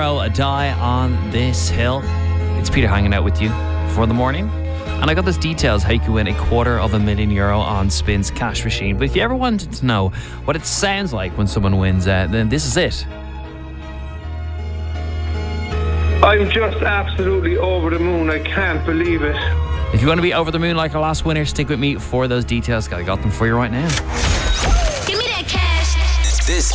A die on this hill. It's Peter hanging out with you for the morning, and I got this details how you can win €250,000 on Spin's cash machine. But if you ever wanted to know what it sounds like when someone wins, then this is it. I'm just absolutely over the moon. I can't believe it. If you want to be over the moon like our last winner, stick with me for those details. I got them for you right now. Give me that cash. This